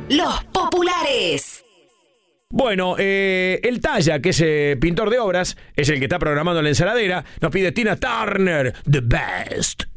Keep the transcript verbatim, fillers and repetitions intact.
Los populares. Bueno, eh, el Talla, que es eh, pintor de obras, es el que está programando la ensaladera, nos pide Tina Turner, The Best.